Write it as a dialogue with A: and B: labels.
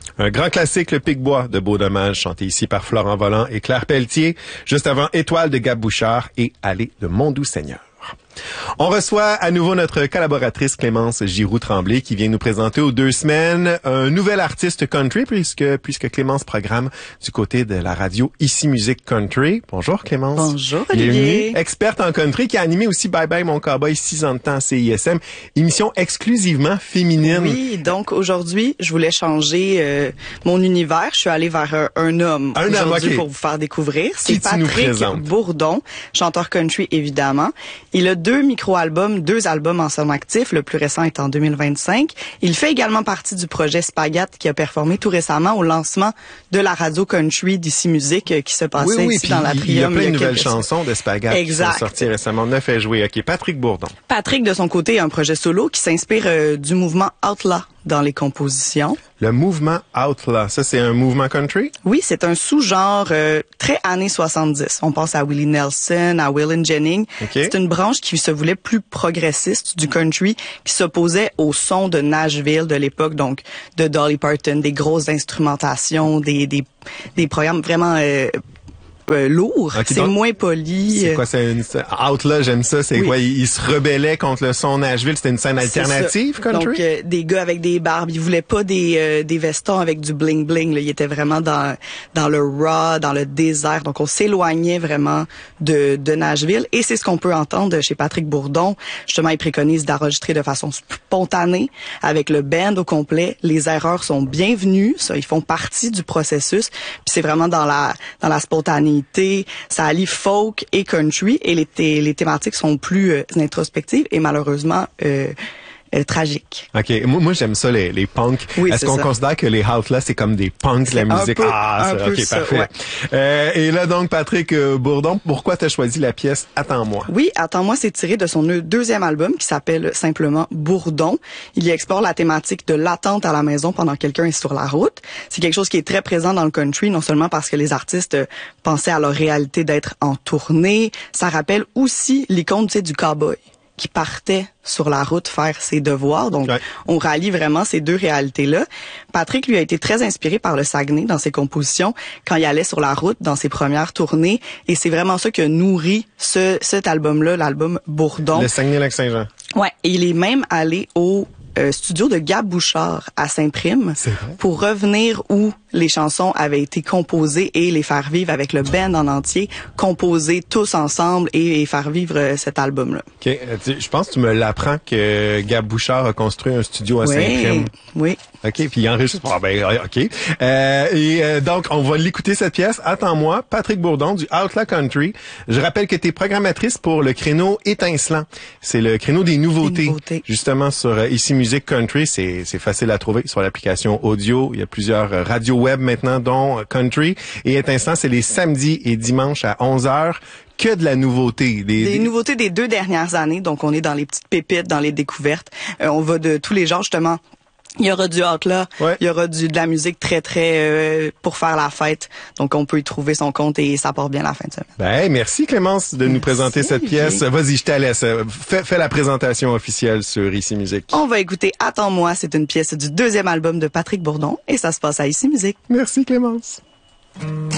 A: Un grand classique, le Pic-Bois de Beau Dommage, chanté ici par Florent Volant et Claire Pelletier, juste avant Étoile de Gab Bouchard et Aller de Mon-Doux-Seigneur. On reçoit à nouveau notre collaboratrice Clémence Giroux-Tremblay qui vient nous présenter aux 2 semaines un nouvel artiste country puisque Clémence programme du côté de la radio Ici Musique Country. Bonjour Clémence.
B: Bonjour Olivier.
A: Bienvenue. Experte en country qui a animé aussi Bye Bye Mon Cowboy 6 ans de temps à CISM, émission exclusivement féminine.
B: Oui, donc aujourd'hui, je voulais changer mon univers. Je suis allée vers un homme aujourd'hui
A: okay.
B: pour vous faire découvrir. C'est Patrick Bourdon, chanteur country évidemment. Il a 2 micro-albums, 2 albums en somme actif, le plus récent est en 2025. Il fait également partie du projet Spagat qui a performé tout récemment au lancement de la radio country d'Ici Musique qui se passait ici dans l'Atrium.
A: Il y a plein de nouvelles chansons de Spagat qui sont sorties récemment. 9 et joué. OK, Patrick Bourdon.
B: Patrick, de son côté, a un projet solo qui s'inspire du mouvement Outlaw dans les compositions.
A: Le mouvement Outlaw, ça c'est un mouvement country?
B: Oui, c'est un sous-genre très années 70. On pense à Willie Nelson, à Waylon Jennings. Okay. C'est une branche qui se voulait plus progressiste du country, qui s'opposait au son de Nashville de l'époque, donc de Dolly Parton, des grosses instrumentations, des programmes vraiment lourd, okay, c'est moins poli.
A: C'est quoi, c'est une Outlaw, j'aime ça, c'est quoi, il se rebellait contre le son Nashville, c'était une scène alternative country?
B: Donc des gars avec des barbes, ils voulaient pas des vestons avec du bling bling, là, ils étaient vraiment dans le raw, dans le désert. Donc on s'éloignait vraiment de Nashville et c'est ce qu'on peut entendre chez Patrick Bourdon. Justement, il préconise d'enregistrer de façon spontanée avec le band au complet. Les erreurs sont bienvenues, ça, ils font partie du processus. Puis c'est vraiment dans la spontanéité. Ça allie folk et country et les thématiques sont plus introspectives et malheureusement tragiques.
A: OK. Moi j'aime ça, les punks.
B: Oui,
A: est-ce qu'on considère que les Outlaws, c'est comme des punks de la musique? OK, parfait. Ouais. Et là, donc, Patrick Bourdon, pourquoi t'as choisi la pièce Attends-moi?
B: Oui, Attends-moi, c'est tiré de son 2e album qui s'appelle simplement Bourdon. Il y explore la thématique de l'attente à la maison pendant que quelqu'un est sur la route. C'est quelque chose qui est très présent dans le country, non seulement parce que les artistes pensaient à leur réalité d'être en tournée, ça rappelle aussi l'icône, tu sais, du cowboy qui partait sur la route faire ses devoirs. Donc, on rallie vraiment ces 2 réalités-là. Patrick, lui, a été très inspiré par le Saguenay dans ses compositions quand il allait sur la route dans ses premières tournées. Et c'est vraiment ça qui a nourri cet album-là, l'album Bourdon.
A: Le Saguenay-Lac-Saint-Jean.
B: Ouais. Et il est même allé au studio de Gab Bouchard à Saint-Prime pour revenir où les chansons avaient été composées et les faire vivre avec le band en entier, composer tous ensemble et faire vivre cet album-là.
A: OK. Je pense que tu me l'apprends que Gab Bouchard a construit un studio à Saint-Prime.
B: Oui.
A: OK, puis il enregistre. OK. Donc, on va l'écouter cette pièce. Attends-moi, Patrick Bourdon du Outlaw Country. Je rappelle que tu es programmatrice pour le créneau étincelant. C'est le créneau des nouveautés. Justement, sur Ici Musique Country, c'est facile à trouver sur l'application audio. Il y a plusieurs radios web maintenant, dont Country. Et étincelant, c'est les samedis et dimanches à 11h. Que de la nouveauté.
B: Des nouveautés des 2 dernières années. Donc, on est dans les petites pépites, dans les découvertes. On va de tous les genres, justement. Il y aura du Outlaw, il y aura de la musique très, très pour faire la fête. Donc, on peut y trouver son compte et ça part bien la fin de semaine.
A: Ben, merci Clémence de nous présenter cette pièce. Vas-y, je te laisse. Fais la présentation officielle sur Ici Musique.
B: On va écouter Attends-moi. C'est une pièce du 2e album de Patrick Bourdon et ça se passe à Ici Musique.
A: Merci Clémence.